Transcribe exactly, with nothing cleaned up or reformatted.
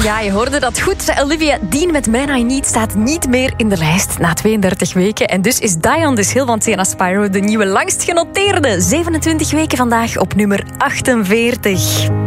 Ja, je hoorde dat goed. Olivia Dean met Man I Need staat niet meer in de lijst na tweeëndertig weken. En dus is Die on This Hill van Sienna Spyro de nieuwe langst genoteerde. zevenentwintig weken vandaag op nummer achtenveertig.